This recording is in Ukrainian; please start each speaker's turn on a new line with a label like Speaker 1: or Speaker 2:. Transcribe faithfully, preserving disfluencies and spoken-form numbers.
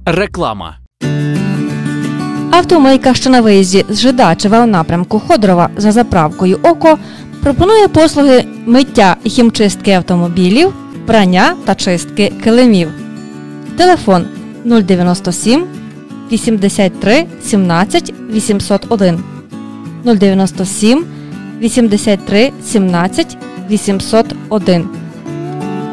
Speaker 1: Реклама.
Speaker 2: Автомийка, що на виїзді з Жидачева у напрямку Ходорова за заправкою «Око», пропонує послуги миття і хімчистки автомобілів, прання та чистки килимів. Телефон нуль дев'яносто сім вісімдесят три сімнадцять вісімсот один, нуль дев'яносто сім вісімдесят три сімнадцять вісімсот один.